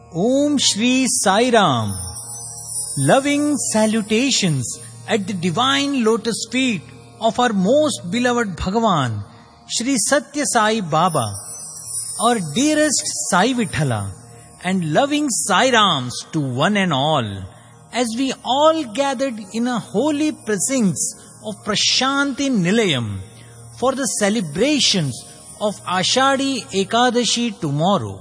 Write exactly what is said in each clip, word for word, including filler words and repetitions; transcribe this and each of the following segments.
Om Shri Sai Ram. Loving salutations at the divine lotus feet of our most beloved Bhagavan, Shri Satya Sai Baba, our dearest Sai Vithala, and loving Sai Rams to one and all, as we all gathered in a holy precincts of Prashanti Nilayam for the celebrations of Ashadi Ekadashi tomorrow.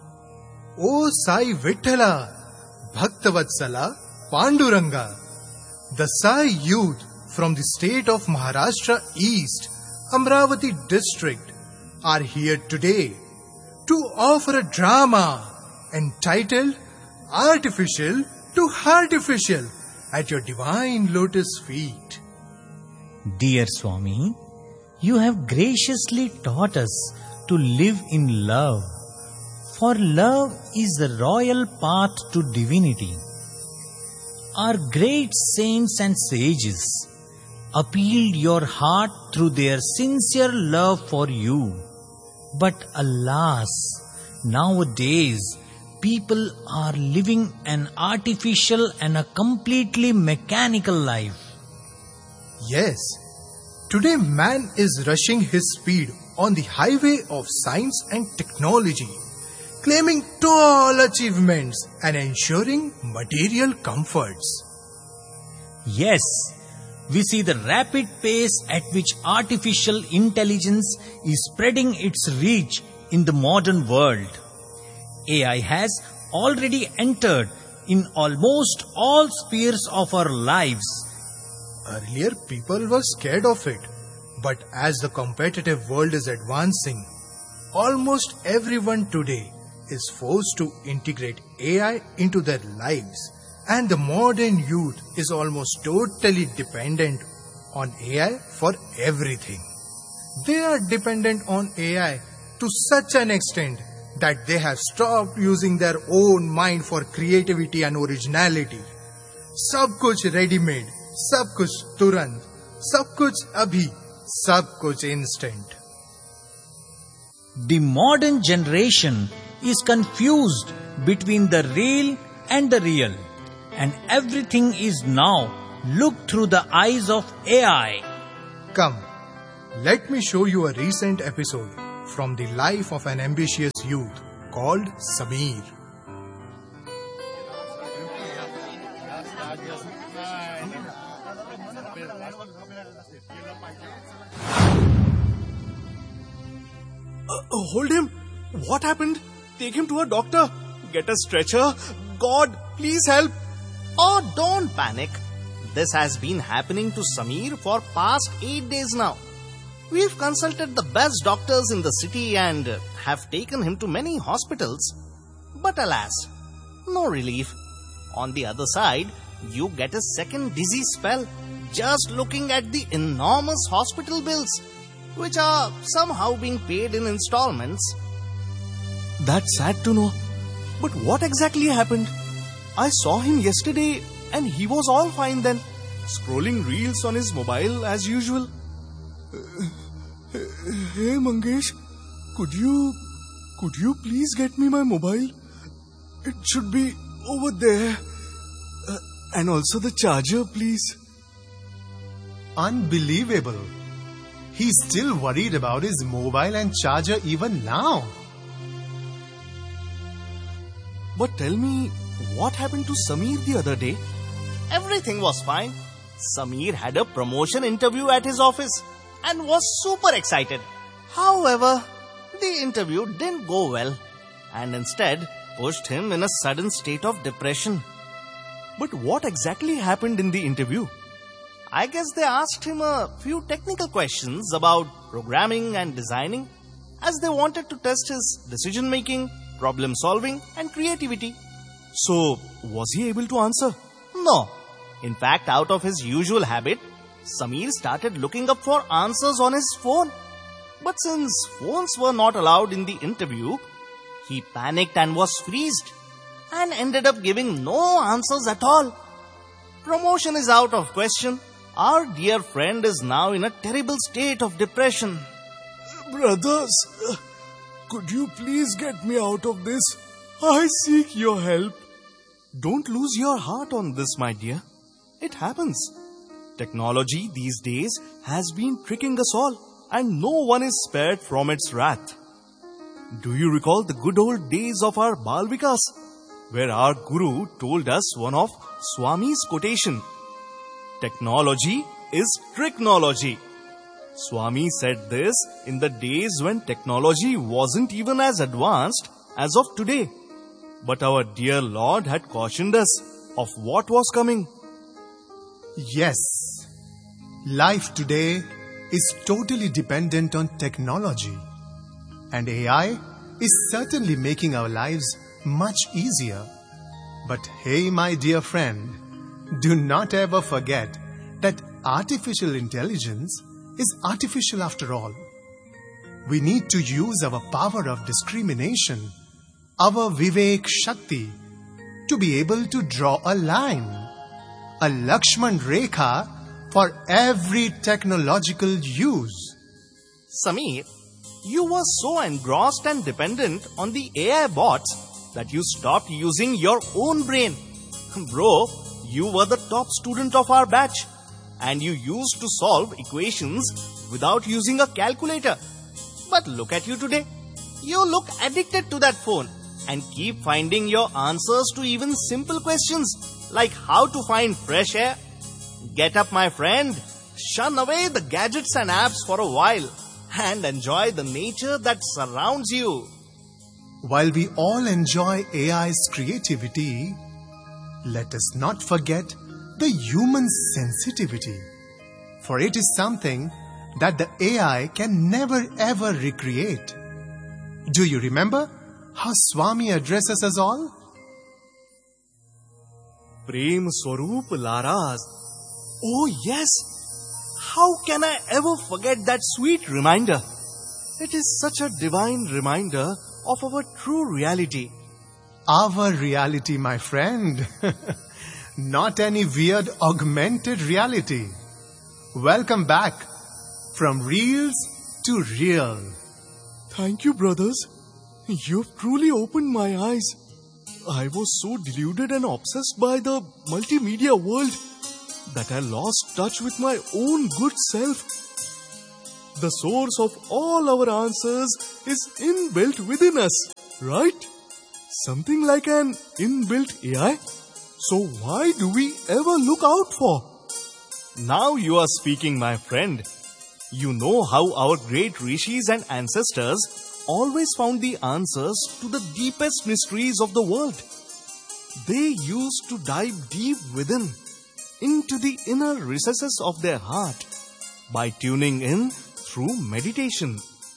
O Sai Vithala, Bhaktavatsala, Panduranga, the Sai youth from the state of Maharashtra East, Amravati district, are here today to offer a drama entitled Artificial to Heartificial at your divine lotus feet. Dear Swami, you have graciously taught us to live in love, for love is the royal path to divinity. Our great saints and sages appealed your heart through their sincere love for you. But alas, nowadays people are living an artificial and a completely mechanical life. Yes, today man is rushing his speed on the highway of science and technology, claiming tall achievements and ensuring material comforts. Yes, we see the rapid pace at which artificial intelligence is spreading its reach in the modern world. A I has already entered in almost all spheres of our lives. Earlier people were scared of it, but as the competitive world is advancing, almost everyone today is forced to integrate A I into their lives, and the modern youth is almost totally dependent on A I for everything. They are dependent on A I to such an extent that they have stopped using their own mind for creativity and originality. Sab kuch ready-made, sab kuch turant, sab kuch abhi, sab kuch instant. The modern generation is confused between the real and the real, and everything is now looked through the eyes of A I. Come, let me show you a recent episode from the life of an ambitious youth called Sameer. Uh, hold him! What happened? Take him to a doctor. Get a stretcher. God, please help. Oh, don't panic. This has been happening to Sameer for past eight days now. We've consulted the best doctors in the city and have taken him to many hospitals. But alas, no relief. On the other side, you get a second disease spell just looking at the enormous hospital bills, which are somehow being paid in installments. That's sad to know. But what exactly happened? I saw him yesterday and he was all fine then, scrolling reels on his mobile as usual. Uh, hey Mangesh, could you, could you please get me my mobile? It should be over there. Uh, and also the charger, please. Unbelievable. He's still worried about his mobile and charger even now. But tell me, what happened to Sameer the other day? Everything was fine. Sameer had a promotion interview at his office and was super excited. However, the interview didn't go well and instead pushed him in a sudden state of depression. But what exactly happened in the interview? I guess they asked him a few technical questions about programming and designing, as they wanted to test his decision making, problem solving and creativity. So, was he able to answer? No. In fact, out of his usual habit, Sameer started looking up for answers on his phone. But since phones were not allowed in the interview, he panicked and was freezed and ended up giving no answers at all. Promotion is out of question. Our dear friend is now in a terrible state of depression. Brothers, could you please get me out of this? I seek your help. Don't lose your heart on this, my dear. It happens. Technology these days has been tricking us all, and no one is spared from its wrath. Do you recall the good old days of our Balvikas, where our Guru told us one of Swami's quotation? Technology is tricknology. Swami said this in the days when technology wasn't even as advanced as of today. But our dear Lord had cautioned us of what was coming. Yes, life today is totally dependent on technology. And A I is certainly making our lives much easier. But hey, my dear friend, do not ever forget that artificial intelligence is artificial after all. We need to use our power of discrimination, our Vivek Shakti, to be able to draw a line, a Lakshman Rekha for every technological use. Samir, you were so engrossed and dependent on the A I bots that you stopped using your own brain. Bro, you were the top student of our batch, and you used to solve equations without using a calculator. But look at you today. You look addicted to that phone and keep finding your answers to even simple questions like how to find fresh air. Get up, my friend. Shun away the gadgets and apps for a while and enjoy the nature that surrounds you. While we all enjoy A I's creativity, let us not forget the human sensitivity, for it is something that the A I can never ever recreate. Do you remember how Swami addresses us all? Prem Swarup Laraz. Oh yes! How can I ever forget that sweet reminder? It is such a divine reminder of our true reality. Our reality, my friend. Not any weird augmented reality. Welcome back from reels to real. Thank you, brothers. You've truly opened my eyes. I was so deluded and obsessed by the multimedia world that I lost touch with my own good self. The source of all our answers is inbuilt within us, right? Something like an inbuilt A I. So why do we ever look out for? Now you are speaking, my friend. You know how our great rishis and ancestors always found the answers to the deepest mysteries of the world. They used to dive deep within, into the inner recesses of their heart, by tuning in through meditation.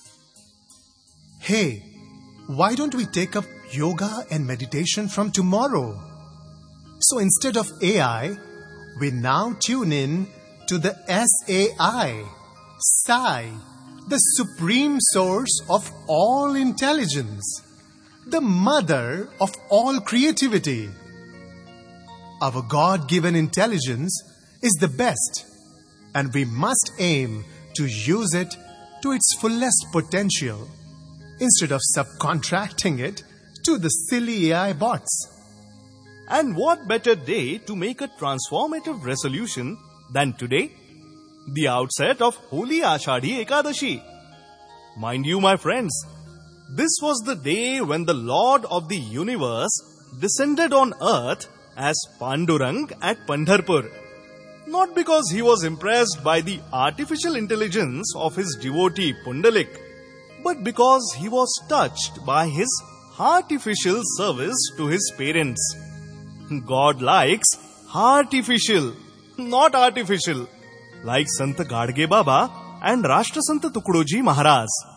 Hey, why don't we take up yoga and meditation from tomorrow? So instead of A I, we now tune in to the S A I, Sai, the supreme source of all intelligence, the mother of all creativity. Our God-given intelligence is the best, and we must aim to use it to its fullest potential instead of subcontracting it to the silly A I bots. And what better day to make a transformative resolution than today, the outset of Holy Ashadhi Ekadashi. Mind you, my friends, this was the day when the Lord of the universe descended on earth as Pandurang at Pandharpur. Not because he was impressed by the artificial intelligence of his devotee Pundalik, but because he was touched by his artificial service to his parents. God likes artificial, not artificial, like Sant Gadge Baba and Rashtrasant Tukdoji Maharaj.